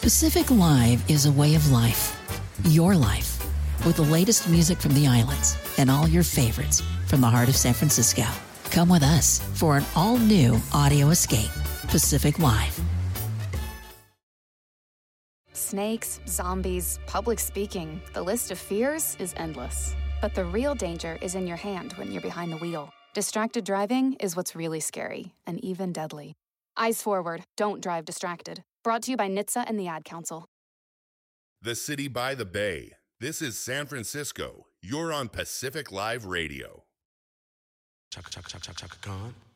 Pacific Live is a way of life. Your life. With the latest music from the islands and all your favorites from the heart of San Francisco. Come with us for an all-new audio escape. Pacific Live. Snakes, zombies, public speaking. The list of fears is endless. But the real danger is in your hand when you're behind the wheel. Distracted driving is what's really scary and even deadly. Eyes forward. Don't drive distracted. Brought to you by NHTSA and the Ad Council. The city by the bay. This is San Francisco. You're on Pacific Live Radio. Chaka Chaka Chaka Chaka Chaka Khan.